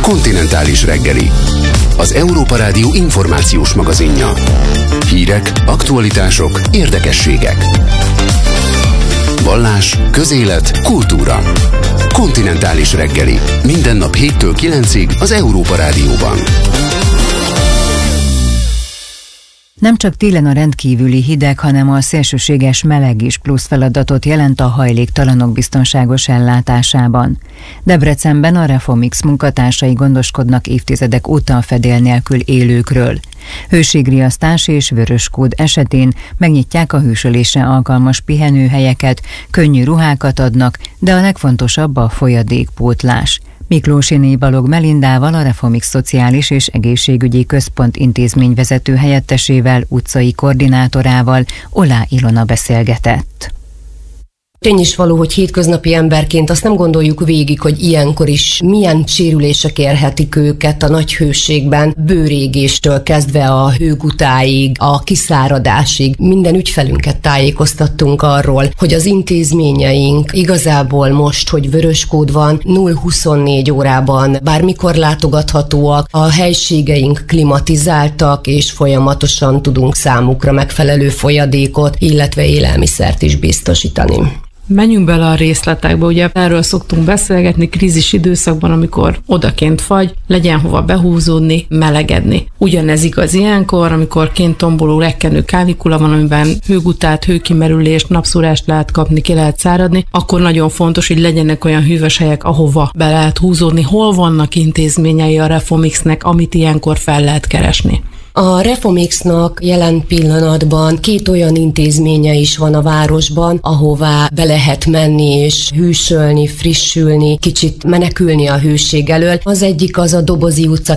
Kontinentális reggeli. Az Európa Rádió információs magazinja. Hírek, aktualitások, érdekességek. Vallás, közélet, kultúra. Kontinentális reggeli. Minden nap 7-től 9-ig az Európa Rádióban. Nem csak télen a rendkívüli hideg, hanem a szélsőséges meleg is plusz feladatot jelent a hajléktalanok biztonságos ellátásában. Debrecenben a Reformix munkatársai gondoskodnak évtizedek óta a fedél nélkül élőkről. Hőségriasztás és vöröskód esetén megnyitják a hősölésre alkalmas pihenőhelyeket, könnyű ruhákat adnak, de a legfontosabb a folyadékpótlás. Miklósiné Balog Melindával, a Reformix Szociális és Egészségügyi Központ intézményvezető helyettesével, utcai koordinátorával Olá Ilona beszélgetett. Tény is való, hogy hétköznapi emberként azt nem gondoljuk végig, hogy ilyenkor is milyen sérülések érhetik őket a nagy hőségben, bőrégéstől kezdve a hőgutáig, a kiszáradásig. Minden ügyfelünket tájékoztattunk arról, hogy az intézményeink igazából most, hogy vöröskód van, 0-24 órában bármikor látogathatóak, a helységeink klimatizáltak, és folyamatosan tudunk számukra megfelelő folyadékot, illetve élelmiszert is biztosítani. Menjünk bele a részletekbe, ugye erről szoktunk beszélgetni krízis időszakban, amikor odakint fagy, legyen hova behúzódni, melegedni. Ugyanez igaz ilyenkor, amikor kint tomboló rekkenő kánikula van, amiben hőgutát, hőkimerülést, napszúrást lehet kapni, ki lehet száradni, akkor nagyon fontos, hogy legyenek olyan hűvös helyek, ahova be lehet húzódni, hol vannak intézményei a Reformixnek, amit ilyenkor fel lehet keresni. A Reformixnak jelen pillanatban 2 olyan intézménye is van a városban, ahová be lehet menni és hűsölni, frissülni, kicsit menekülni a hőség elől. Az egyik az a Dobozi utca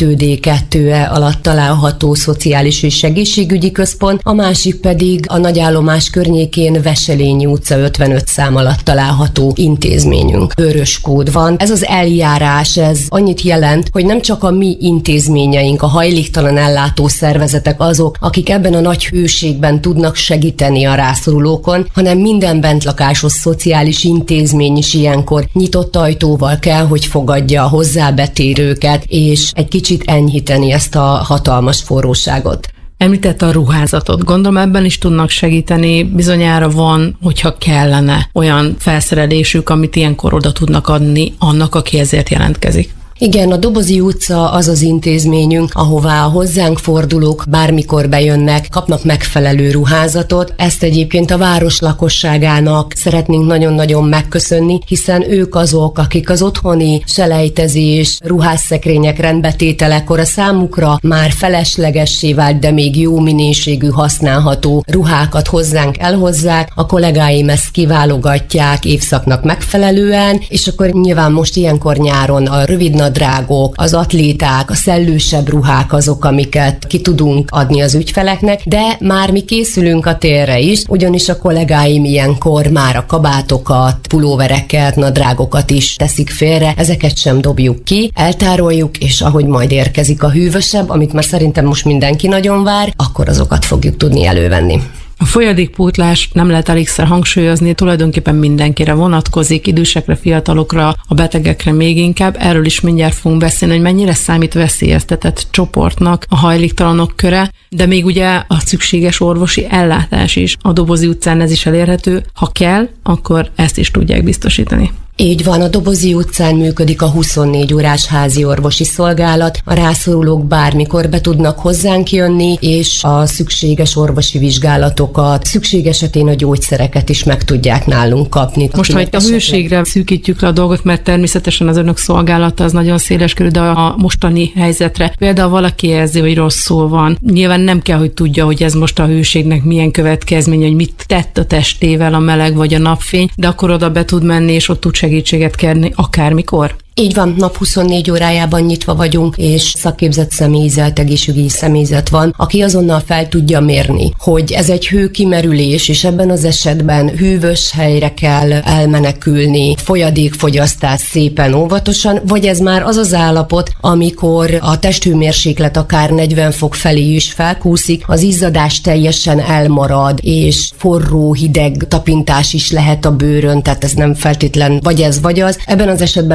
2D2-e alatt található Szociális és Egészségügyi Központ, a másik pedig a nagyállomás környékén Veselényi utca 55 szám alatt található intézményünk. Vöröskód van. Ez az eljárás, ez annyit jelent, hogy nem csak a mi intézményeink, a hajléktalan ellátó szervezetek azok, akik ebben a nagy hőségben tudnak segíteni a rászorulókon, hanem minden bentlakásos szociális intézmény is ilyenkor nyitott ajtóval kell, hogy fogadja a hozzábetérőket, és egy kicsit enyhíteni ezt a hatalmas forróságot. Említette a ruházatot. Gondolom ebben is tudnak segíteni. Bizonyára van, hogyha kellene olyan felszerelésük, amit ilyenkor oda tudnak adni annak, aki ezért jelentkezik. Igen, a Dobozi utca az az intézményünk, ahová a hozzánk fordulók bármikor bejönnek, kapnak megfelelő ruházatot. Ezt egyébként a város lakosságának szeretnénk nagyon-nagyon megköszönni, hiszen ők azok, akik az otthoni selejtezés, ruhásszekrények rendbetételekor a számukra már feleslegessé vált, de még jó minőségű, használható ruhákat hozzánk elhozzák. A kollégáim ezt kiválogatják évszaknak megfelelően, és akkor nyilván most ilyenkor nyáron a rövid nadrágok, az atléták, a szellősebb ruhák azok, amiket ki tudunk adni az ügyfeleknek, de már mi készülünk a térre is, ugyanis a kollégáim ilyenkor már a kabátokat, pulóvereket, nadrágokat is teszik félre, ezeket sem dobjuk ki, eltároljuk, és ahogy majd érkezik a hűvösebb, amit már szerintem most mindenki nagyon vár, akkor azokat fogjuk tudni elővenni. A folyadékpótlás, nem lehet elégszer hangsúlyozni, tulajdonképpen mindenkire vonatkozik, idősekre, fiatalokra, a betegekre még inkább. Erről is mindjárt fogunk beszélni, hogy mennyire számít veszélyeztetett csoportnak a hajléktalanok köre, de még ugye a szükséges orvosi ellátás is. A Dobozi utcán ez is elérhető, ha kell, akkor ezt is tudják biztosítani. Így van, a Dobozi utcán működik a 24 órás házi orvosi szolgálat, a rászorulók bármikor be tudnak hozzánk jönni, és a szükséges orvosi vizsgálatokat, szükség esetén a gyógyszereket is meg tudják nálunk kapni. Most, ha itt a hőségre szűkítjük le a dolgot, mert természetesen az önök szolgálata az nagyon széleskörű, de a mostani helyzetre például valaki érzi, hogy rosszul van. Nyilván nem kell, hogy tudja, hogy ez most a hőségnek milyen következmény, hogy mit tett a testével a meleg vagy a napfény, de akkor oda be tud menni, és ott tud segítséget kérni akármikor? Így van, nap 24 órájában nyitva vagyunk, és szakképzett személyzet, egészségügyi személyzet van, aki azonnal fel tudja mérni, hogy ez egy hőkimerülés, és ebben az esetben hűvös helyre kell elmenekülni, folyadékfogyasztás szépen óvatosan, vagy ez már az az állapot, amikor a testhőmérséklet akár 40 fok felé is felkúszik, az izzadás teljesen elmarad, és forró, hideg tapintás is lehet a bőrön, tehát ez nem feltétlen vagy ez vagy az. Ebben az esetben viszont az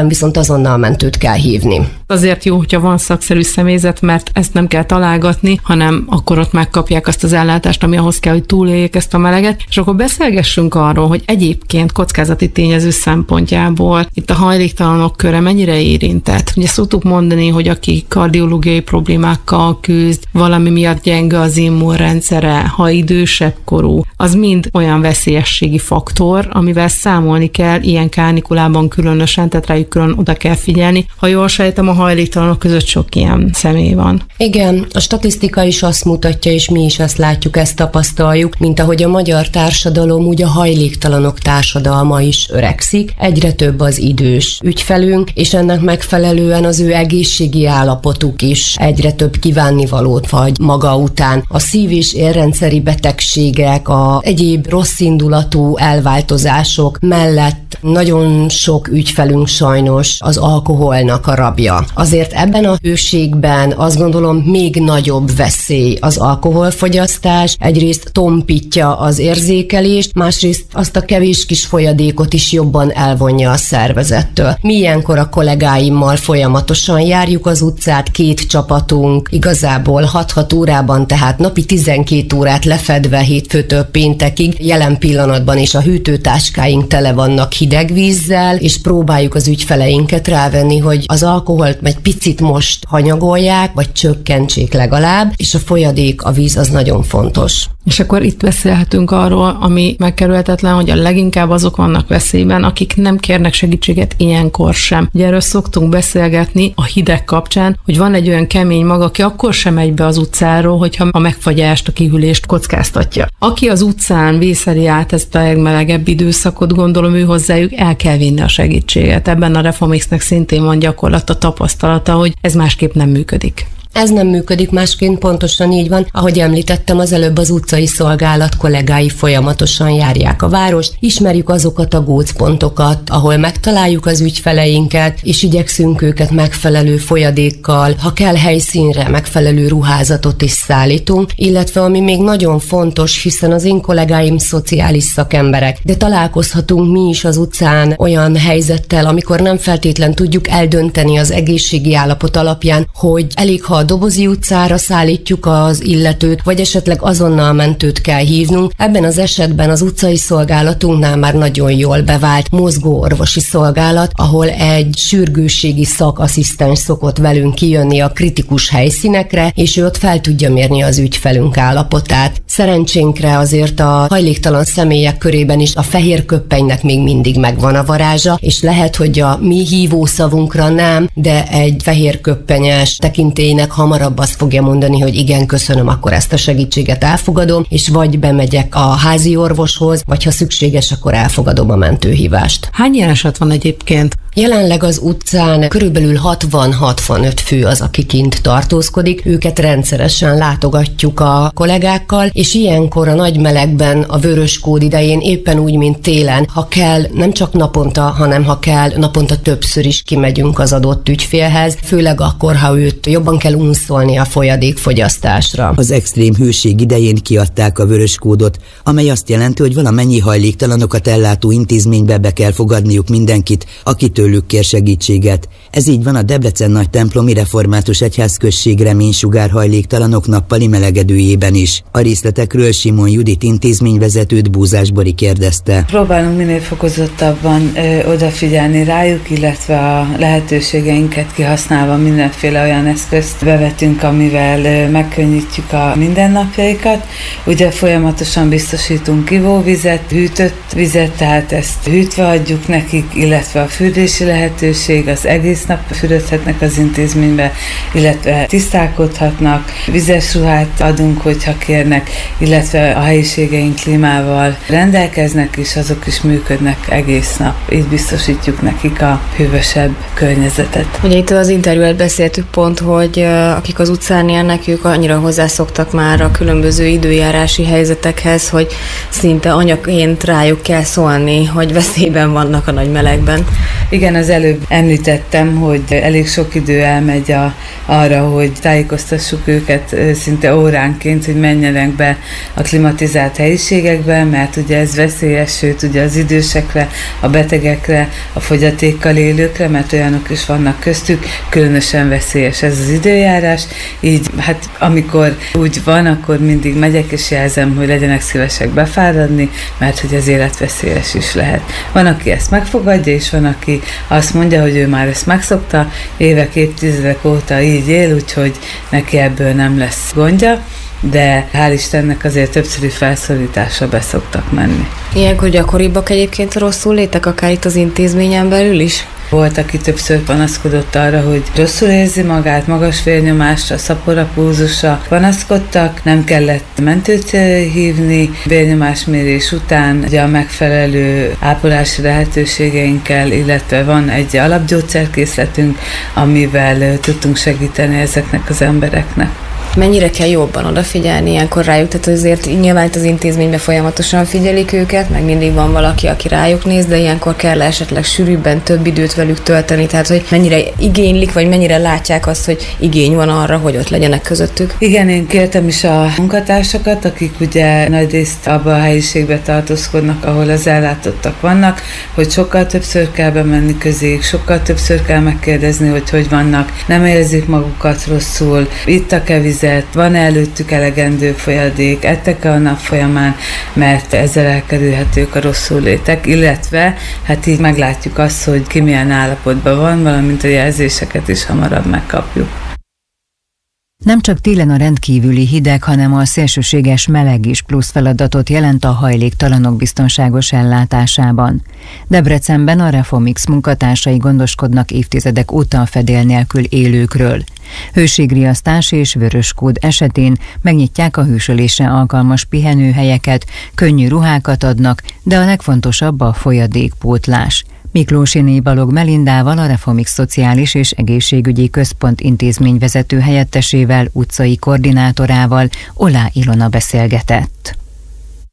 azonnal mentőt kell hívni. Azért jó, hogyha van szakszerű személyzet, mert ezt nem kell találgatni, hanem akkor ott megkapják azt az ellátást, ami ahhoz kell, hogy túléljék ezt a meleget. És akkor beszélgessünk arról, hogy egyébként kockázati tényező szempontjából itt a hajléktalanok köre mennyire érintett. Ugye szoktuk mondani, hogy aki kardiológiai problémákkal küzd, valami miatt gyenge az immunrendszere, ha idősebb korú, az mind olyan veszélyességi faktor, amivel számolni kell ilyen kánikulában különösen, tehát rájuk külön oda kell figyelni. Ha jól sejtem, a hajléktalanok között sok ilyen személy van. Igen, a statisztika is azt mutatja, és mi is ezt látjuk, ezt tapasztaljuk, mint ahogy a magyar társadalom, úgy a hajléktalanok társadalma is öregszik. Egyre több az idős ügyfelünk, és ennek megfelelően az ő egészségi állapotuk is egyre több kívánnivalót vagy maga után. A szív- és érrendszeri betegségek, a egyéb rosszindulatú elváltozások mellett nagyon sok ügyfelünk sajnos az alkoholnak a rabja. Azért ebben a hőségben azt gondolom még nagyobb veszély az alkoholfogyasztás. Egyrészt tompítja az érzékelést, másrészt azt a kevés kis folyadékot is jobban elvonja a szervezettől. Mi ilyenkor a kollégáimmal folyamatosan járjuk az utcát, 2 csapatunk, igazából 6-6 órában, tehát napi 12 órát lefedve hétfőtől péntekig. Jelen pillanatban is a hűtőtáskáink tele vannak hideg vízzel, és próbáljuk az ügyfeleinket rávenni, hogy az alkoholt egy picit most hanyagolják, vagy csökkentsék legalább, és a folyadék, a víz az nagyon fontos. És akkor itt beszélhetünk arról, ami megkerülhetetlen, hogy a leginkább azok vannak veszélyben, akik nem kérnek segítséget ilyenkor sem. Ugye erről szoktunk beszélgetni a hideg kapcsán, hogy van egy olyan kemény mag, aki akkor sem megy be az utcáról, hogyha a megfagyást, a kihűlést kockáztatja. Aki az utcán vészeli át ezt a legmelegebb időszakot, gondolom ő hozzájuk el kell vinni a segítséget. Ebben a Reformixnek szintén van gyakorlata, tapasztalata, hogy ez másképp nem működik. Ez nem működik másként, pontosan így van. Ahogy említettem, az előbb az utcai szolgálat kollégái folyamatosan járják a várost, ismerjük azokat a gócpontokat, ahol megtaláljuk az ügyfeleinket, és igyekszünk őket megfelelő folyadékkal, ha kell helyszínre, megfelelő ruházatot is szállítunk, illetve ami még nagyon fontos, hiszen az én kollégáim szociális szakemberek, de találkozhatunk mi is az utcán olyan helyzettel, amikor nem feltétlen tudjuk eldönteni az egészségi állapot alapján, hogy elég, ha a Dobozi utcára szállítjuk az illetőt, vagy esetleg azonnal mentőt kell hívnunk. Ebben az esetben az utcai szolgálatunknál már nagyon jól bevált mozgóorvosi szolgálat, ahol egy sürgősségi szakasszisztens szokott velünk kijönni a kritikus helyszínekre, és ő ott fel tudja mérni az ügyfelünk állapotát. Szerencsénkre azért a hajléktalan személyek körében is a fehér köppenynek még mindig megvan a varázsa, és lehet, hogy a mi hívószavunkra nem, de egy fehér köppenyes tekintélynek hamarabb azt fogja mondani, hogy igen, köszönöm, akkor ezt a segítséget elfogadom, és vagy bemegyek a házi orvoshoz, vagy ha szükséges, akkor elfogadom a mentőhívást. Hány ilyen eset van egyébként? Jelenleg az utcán körülbelül 60-65 fő az, aki kint tartózkodik. Őket rendszeresen látogatjuk a kollégákkal, és ilyenkor a nagy melegben, a vörös kód idején éppen úgy, mint télen, ha kell, nem csak naponta, hanem ha kell, naponta többször is kimegyünk az adott ügyfélhez, főleg akkor, ha őt jobban kell unszolni a folyadékfogyasztásra. Az extrém hőség idején kiadták a vörös kódot, amely azt jelenti, hogy valamennyi hajléktalanokat ellátó intézménybe be kell fogadniuk mindenkit, aki tőlük kér segítséget. Ez így van a Debrecen nagy templomi református egyházközség reménysugár hajléktalanok nappali melegedőjében is. A részletekről Simon Judit intézményvezetőt Búzás Bori kérdezte. Próbálunk minél fokozottabban odafigyelni rájuk, illetve a lehetőségeinket kihasználva mindenféle olyan eszközt bevetünk, amivel megkönnyítjük a mindennapjaikat. Ugye folyamatosan biztosítunk ivóvizet, hűtött vizet, tehát ezt hűtve adjuk nekik, illetve a fürdési lehetőség, az egész nap fürödhetnek az intézménybe, illetve tisztálkodhatnak, vizes ruhát adunk, hogyha kérnek, illetve a helyiségeink klímával rendelkeznek, és azok is működnek egész nap. Így biztosítjuk nekik a hűvösebb környezetet. Ugye itt az interjúet beszéltük pont, hogy akik az utcán élnek, ők annyira hozzászoktak már a különböző időjárási helyzetekhez, hogy szinte anyaként rájuk kell szólni, hogy veszélyben vannak a nagy melegben. Igen, az előbb említettem, hogy elég sok idő elmegy arra, hogy tájékoztassuk őket szinte óránként, hogy menjenek be be a klimatizált helyiségekbe, mert ugye ez veszélyes, sőt ugye az idősekre, a betegekre, a fogyatékkal élőkre, mert olyanok is vannak köztük, különösen veszélyes ez az időjárás, így hát amikor úgy van, akkor mindig megyek és jelzem, hogy legyenek szívesek befáradni, mert hogy az életveszélyes is lehet. Van, aki ezt megfogadja, és van, aki azt mondja, hogy ő már ezt megszokta, évek, évtizedek óta így él, úgyhogy neki ebből nem lesz gondja, de hál' Istennek azért többszöri felszólításra beszoktak menni. Ilyenkor gyakoribbak egyébként a rosszul létek, akár itt az intézményen belül is? Volt, aki többször panaszkodott arra, hogy rosszul érzi magát, magas vérnyomásra, szapora, pulzusra panaszkodtak, nem kellett mentőt hívni, vérnyomásmérés után ugye a megfelelő ápolási lehetőségeinkkel, illetve van egy alapgyógyszerkészletünk, amivel tudtunk segíteni ezeknek az embereknek. Mennyire kell jobban odafigyelni ilyenkor rájuk? Tehát azért nyilván itt az intézményben folyamatosan figyelik őket, meg mindig van valaki, aki rájuk néz, de ilyenkor kell esetleg sűrűbben több időt velük tölteni, tehát hogy mennyire igénylik, vagy mennyire látják azt, hogy igény van arra, hogy ott legyenek közöttük? Igen, én kértem is a munkatársakat, akik ugye nagyrészt abban a helyiségbe tartózkodnak, ahol az ellátottak vannak, hogy sokkal többször kell bemenni közéjük, sokkal többször kell megkérdezni, hogy vannak, nem érzik magukat rosszul, ittak-e vizet, van előttük elegendő folyadék, ettek-e a nap folyamán, mert ezzel elkerülhetők a rosszul létek, illetve hát így meglátjuk azt, hogy ki milyen állapotban van, valamint a jelzéseket is hamarabb megkapjuk. Nem csak télen a rendkívüli hideg, hanem a szélsőséges meleg is plusz feladatot jelent a hajléktalanok biztonságos ellátásában. Debrecenben a Reformix munkatársai gondoskodnak évtizedek óta a fedél nélkül élőkről. Hőségriasztás és vöröskód esetén megnyitják a hűsölésre alkalmas pihenőhelyeket, könnyű ruhákat adnak, de a legfontosabb a folyadékpótlás. Miklósiné Balog Melindával, a Reformix Szociális és Egészségügyi Központ intézményvezető helyettesével, utcai koordinátorával Olá Ilona beszélgetett.